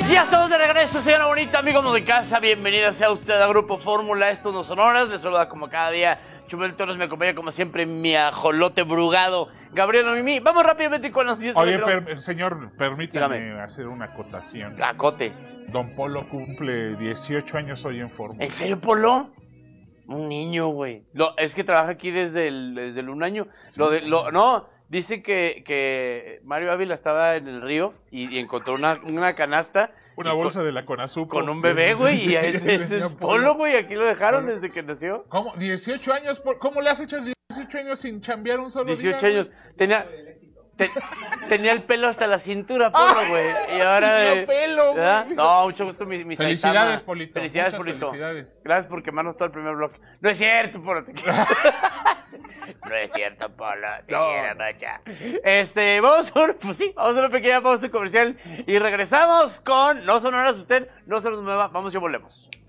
Ya estamos de regreso, señora bonita, amigos de casa. Bienvenida sea usted a Grupo Fórmula. Estos no son horas. Les saluda como cada día Chumel Torres. Me acompaña como siempre mi ajolote brugado, Gabriel Mimi. Vamos rápidamente con las noticias. Oye, señor, permítame Dígame. hacer una acotación. Acote. Don Polo cumple 18 años hoy en Fórmula. ¿En serio, Polo? Un niño, güey. Es que trabaja aquí desde el un año. Sí. No, dice que Mario Ávila estaba en el río y encontró una canasta. Una bolsa de la Conasupo. Con un bebé, güey, y ese es Polo, güey. Aquí lo dejaron desde que nació. ¿Cómo? ¿18 años? ¿Cómo le has hecho 18 años sin chambear un solo 18 día? años. Tenía el pelo hasta la cintura, Polo, güey. Y ahora... pelo, güey. No, mucho gusto, mi Felicidades, Saitama. Polito. Felicidades, Muchas Polito. felicidades. Gracias por quemarnos todo el primer bloque. No es cierto, Polo. No es cierto, Polo. Te quiero mucho. Vamos a una pequeña pausa comercial y regresamos con No Son Horas Usted, No Se Nos Mueva. Vamos y volvemos.